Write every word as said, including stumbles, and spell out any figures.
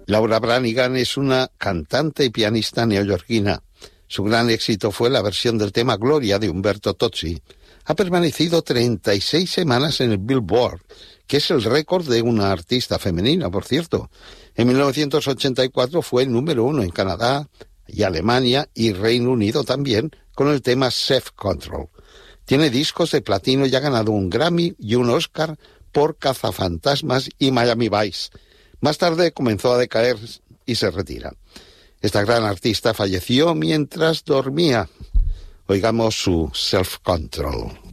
Laura Branigan es una cantante y pianista neoyorquina. Su gran éxito fue la versión del tema Gloria de Umberto Tozzi. Ha permanecido treinta y seis semanas en el Billboard, que es el récord de una artista femenina, por cierto. En mil novecientos ochenta y cuatro fue el número uno en Canadá y Alemania y Reino Unido también, con el tema Self Control. Tiene discos de platino y ha ganado un Grammy y un Oscar por Cazafantasmas y Miami Vice. Más tarde comenzó a decaer y se retira. Esta gran artista falleció mientras dormía. Oigamos su Self Control.